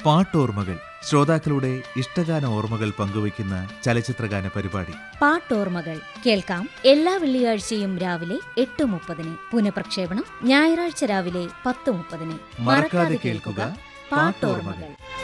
പാട്ടോർമ്മകൾ, ശ്രോതാക്കളുടെ ഇഷ്ടഗാന ഓർമ്മകൾ പങ്കുവയ്ക്കുന്ന ചലച്ചിത്രഗാന പരിപാടി. പാട്ടോർമ്മകൾ കേൾക്കാം എല്ലാ വെള്ളിയാഴ്ചയും രാവിലെ 8:30. പുനഃപ്രക്ഷേപണം ഞായറാഴ്ച രാവിലെ 10:30. മറക്കാതെ കേൾക്കുക പാട്ടോർമ്മകൾ.